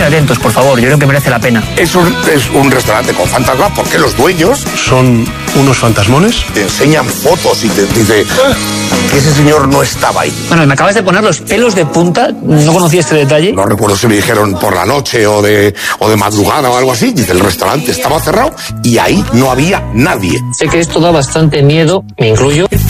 atentos, por favor, yo creo que merece la pena. Es un restaurante con fantasmas porque los dueños son unos fantasmones. Te enseñan fotos y te dice que ese señor no estaba ahí. Bueno, me acabas de poner los pelos de punta, no conocía este detalle. No recuerdo si me dijeron por la noche o de madrugada o algo así. Dice, el restaurante estaba cerrado y ahí no había nadie. Sé que esto da bastante miedo, me incluyo.